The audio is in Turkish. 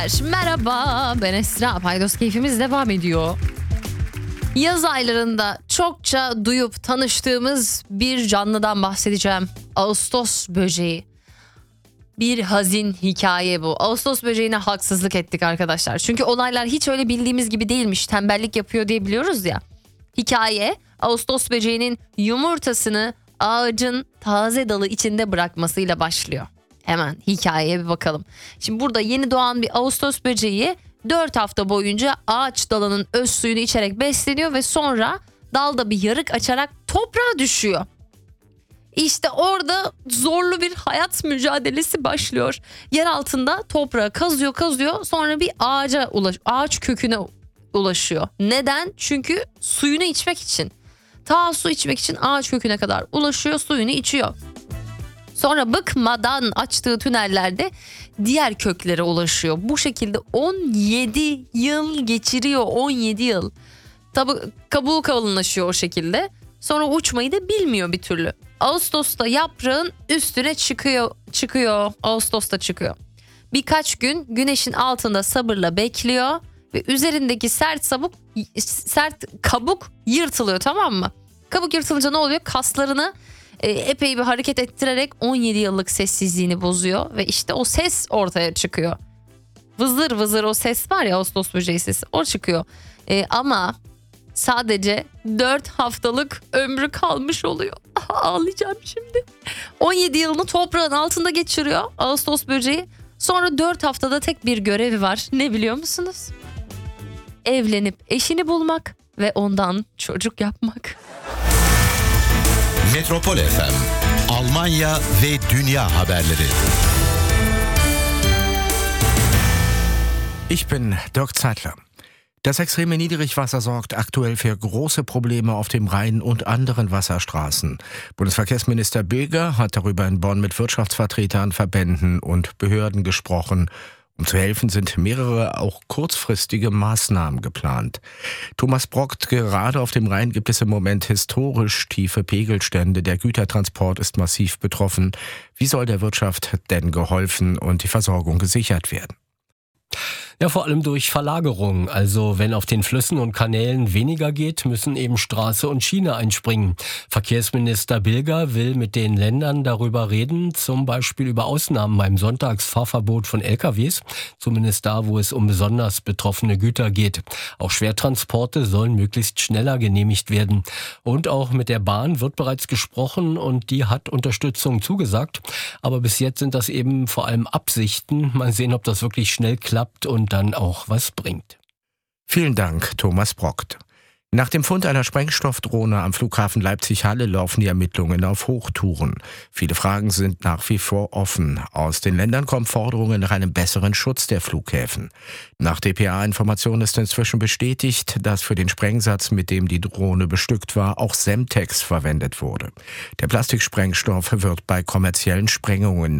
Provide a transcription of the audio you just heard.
dinleyenler, merhaba, ben Esra. Paydos keyfimiz devam ediyor. Yaz aylarında çokça duyup tanıştığımız bir canlıdan bahsedeceğim. Ağustos böceği. Bir hazin hikaye bu. Ağustos böceğine haksızlık ettik arkadaşlar. Çünkü olaylar hiç öyle bildiğimiz gibi değilmiş. Tembellik yapıyor diye biliyoruz ya. Hikaye, Ağustos böceğinin yumurtasını ağacın taze dalı içinde bırakmasıyla başlıyor. Hemen hikayeye bir bakalım. Şimdi burada yeni doğan bir Ağustos böceği 4 hafta boyunca ağaç dalının öz suyunu içerek besleniyor ve sonra dalda bir yarık açarak toprağa düşüyor. İşte orada zorlu bir hayat mücadelesi başlıyor. Yer altında toprağı kazıyor, sonra bir ağaç köküne ulaşıyor. Neden? Çünkü suyunu içmek için. Ta su içmek için ağaç köküne kadar ulaşıyor, suyunu içiyor. Sonra bıkmadan açtığı tünellerde diğer köklere ulaşıyor. Bu şekilde 17 yıl geçiriyor, 17 yıl. Tabii kabuğu kalınlaşıyor o şekilde. Sonra uçmayı da bilmiyor bir türlü. Ağustos'ta yaprağın üstüne çıkıyor. Ağustos'ta çıkıyor. Birkaç gün güneşin altında sabırla bekliyor ve üzerindeki sert kabuk yırtılıyor, tamam mı? Kabuk yırtılınca ne oluyor? Kaslarını epey bir hareket ettirerek 17 yıllık sessizliğini bozuyor ve işte o ses ortaya çıkıyor. Vızır vızır o ses var ya, Ağustos böceği sesi, o çıkıyor. Ama sadece 4 haftalık ömrü kalmış oluyor. Ağlayacağım şimdi. 17 yılını toprağın altında geçiriyor Ağustos böceği. Sonra 4 haftada tek bir görevi var. Ne biliyor musunuz? Evlenip eşini bulmak ve ondan çocuk yapmak. Metropol FM, Almanya ve dünya haberleri. Ich bin Dirk Zeitler. Das extreme Niedrigwasser sorgt aktuell für große Probleme auf dem Rhein und anderen Wasserstraßen. Bundesverkehrsminister Bilger hat darüber in Bonn mit Wirtschaftsvertretern, Verbänden und Behörden gesprochen. Um zu helfen, sind mehrere auch kurzfristige Maßnahmen geplant. Thomas Brockt, gerade auf dem Rhein gibt es im Moment historisch tiefe Pegelstände. Der Gütertransport ist massiv betroffen. Wie soll der Wirtschaft denn geholfen und die Versorgung gesichert werden? Ja, vor allem durch Verlagerung. Also wenn auf den Flüssen und Kanälen weniger geht, müssen eben Straße und Schiene einspringen. Verkehrsminister Bilger will mit den Ländern darüber reden, zum Beispiel über Ausnahmen beim Sonntagsfahrverbot von LKWs, zumindest da, wo es um besonders betroffene Güter geht. Auch Schwertransporte sollen möglichst schneller genehmigt werden. Und auch mit der Bahn wird bereits gesprochen und die hat Unterstützung zugesagt. Aber bis jetzt sind das eben vor allem Absichten. Mal sehen, ob das wirklich schnell klappt und dann auch was bringt. Vielen Dank, Thomas Brockt. Nach dem Fund einer Sprengstoffdrohne am Flughafen Leipzig-Halle laufen die Ermittlungen auf Hochtouren. Viele Fragen sind nach wie vor offen. Aus den Ländern kommen Forderungen nach einem besseren Schutz der Flughäfen. Nach dpa-Informationen ist inzwischen bestätigt, dass für den Sprengsatz, mit dem die Drohne bestückt war, auch Semtex verwendet wurde. Der Plastiksprengstoff wird bei kommerziellen Sprengungen